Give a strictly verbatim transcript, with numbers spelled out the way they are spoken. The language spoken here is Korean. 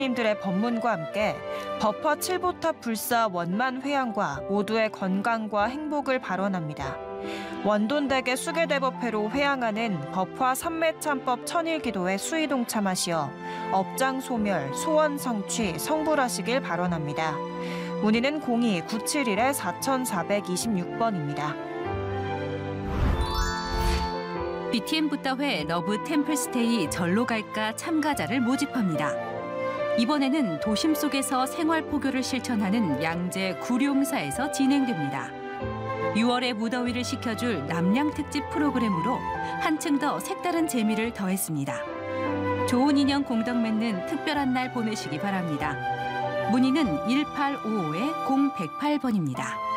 님들의 법문과 함께 법화 칠보탑 불사 원만 회양과 모두의 건강과 행복을 발언합니다. 원돈댁의 수계대법회로 회양하는 법화 삼매참법 천일기도에 수의 동참하시어 업장 소멸, 소원 성취, 성불하시길 발언합니다. 문의는 공이 구칠일 사사이육 번입니다. 비티엠 붓다회 러브 템플스테이 절로 갈까 참가자를 모집합니다. 이번에는 도심 속에서 생활 포교를 실천하는 양재 구룡사에서 진행됩니다. 유월의 무더위를 식혀줄 남양 특집 프로그램으로 한층 더 색다른 재미를 더했습니다. 좋은 인연 공덕 맺는 특별한 날 보내시기 바랍니다. 문의는 일팔오오 공백팔 번입니다.